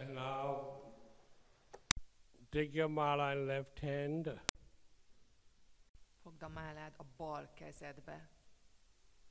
And now take your mala in left hand. Fogd a málád a bal kezedbe.